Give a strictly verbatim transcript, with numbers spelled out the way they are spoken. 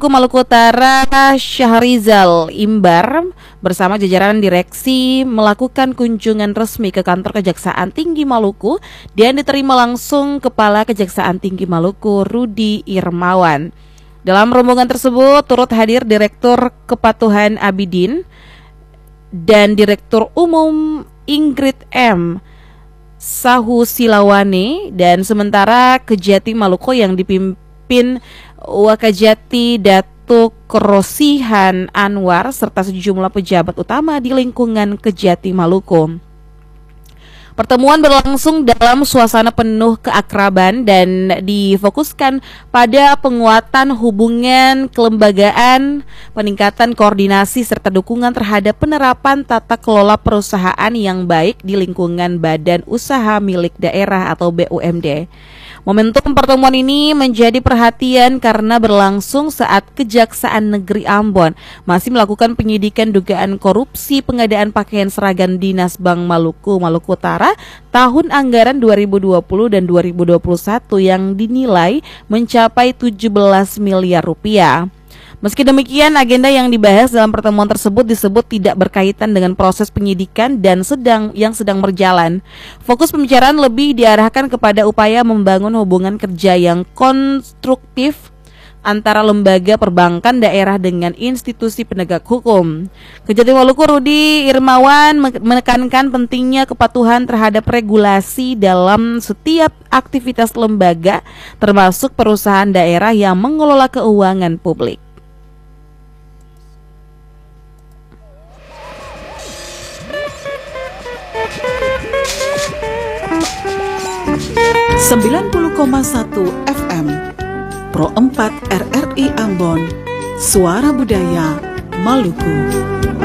Maluku Utara Syahrizal Imbar bersama jajaran direksi melakukan kunjungan resmi ke kantor Kejaksaan Tinggi Maluku dan diterima langsung Kepala Kejaksaan Tinggi Maluku Rudi Irmawan. Dalam rombongan tersebut turut hadir Direktur Kepatuhan Abidin dan Direktur Umum Ingrid M. Sahu Silawane, dan sementara Kejati Maluku yang dipimpin Wakajati Datuk Rosihan Anwar serta sejumlah pejabat utama di lingkungan Kejati Maluku. Pertemuan berlangsung dalam suasana penuh keakraban dan difokuskan pada penguatan hubungan kelembagaan, peningkatan koordinasi serta dukungan terhadap penerapan tata kelola perusahaan yang baik di lingkungan badan usaha milik daerah atau B U M D. Momentum pertemuan ini menjadi perhatian karena berlangsung saat Kejaksaan Negeri Ambon masih melakukan penyidikan dugaan korupsi pengadaan pakaian seragam Dinas Bank Maluku, Maluku Utara tahun anggaran dua ribu dua puluh dan dua ribu dua puluh satu yang dinilai mencapai tujuh belas miliar rupiah. Meski demikian, agenda yang dibahas dalam pertemuan tersebut disebut tidak berkaitan dengan proses penyidikan dan sedang yang sedang berjalan. Fokus pembicaraan lebih diarahkan kepada upaya membangun hubungan kerja yang konstruktif antara lembaga perbankan daerah dengan institusi penegak hukum. Kejati Maluku Rudi Irmawan menekankan pentingnya kepatuhan terhadap regulasi dalam setiap aktivitas lembaga, termasuk perusahaan daerah yang mengelola keuangan publik. sembilan puluh koma satu F M Pro empat R R I Ambon, Suara Budaya Maluku.